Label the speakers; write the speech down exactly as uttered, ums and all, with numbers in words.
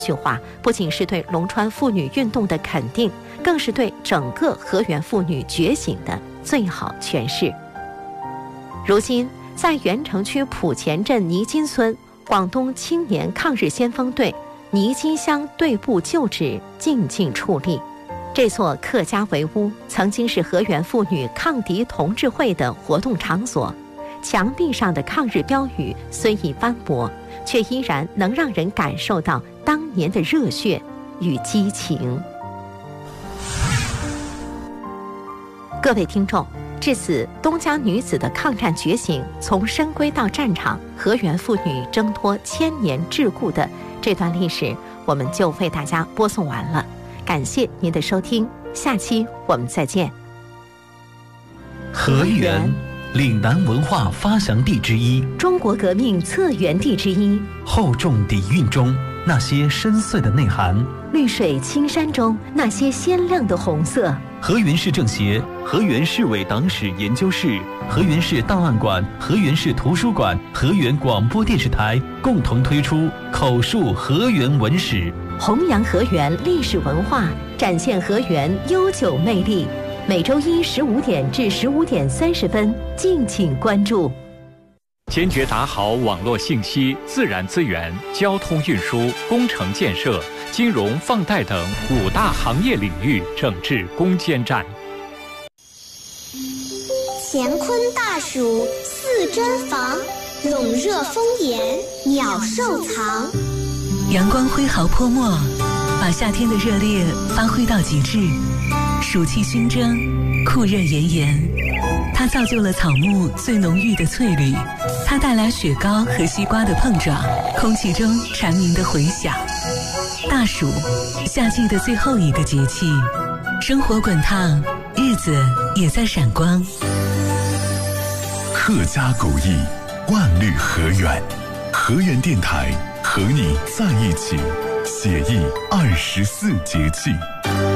Speaker 1: 这句话不仅是对龙川妇女运动的肯定，更是对整个河源妇女觉醒的最好诠释。如今，在原城区浦前镇泥金村，广东青年抗日先锋队泥金乡队部旧址静静矗立。这座客家围屋曾经是河源妇女抗敌同志会的活动场所，墙壁上的抗日标语虽已斑驳，却依然能让人感受到当年的热血与激情。各位听众，至此，东江女子的抗战觉醒，从深闺到战场，河源妇女挣脱千年桎梏的这段历史，我们就为大家播送完了。感谢您的收听，下期我们再见。
Speaker 2: 河源，岭南文化发祥地之一，
Speaker 1: 中国革命策源地之一，
Speaker 2: 厚重底蕴中那些深邃的内涵，
Speaker 1: 绿水青山中那些鲜亮的红色。
Speaker 2: 河源市政协、河源市委党史研究室、河源市档案馆、河源市图书馆、河源广播电视台共同推出口述河源文史，
Speaker 1: 弘扬河源历史文化，展现河源悠久魅力。每周一十五点至十五点三十分，敬请关注。
Speaker 3: 坚决打好网络信息、自然资源、交通运输、工程建设、金融放贷等五大行业领域整治攻坚战。
Speaker 4: 乾坤大暑四珍防，笼热风炎鸟兽藏。
Speaker 5: 阳光挥毫泼墨，把夏天的热烈发挥到极致。暑气熏蒸，酷热炎炎，它造就了草木最浓郁的翠绿，它带来雪糕和西瓜的碰撞，空气中蝉鸣的回响。大暑，夏季的最后一个节气，生活滚烫，日子也在闪光。
Speaker 6: 客家古意，万绿河源，河源电台和你在一起，写意二十四节气。